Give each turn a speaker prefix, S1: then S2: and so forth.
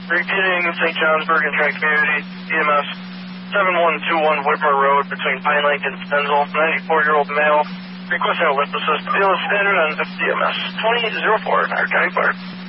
S1: Repeating St. Johnsburg and Tri-Community, EMS 7121 Whitmer Road between Pine Lake and Stenzel, 94-year-old male, requesting a lip assist. Deal standard on EMS 2004 in our County Park.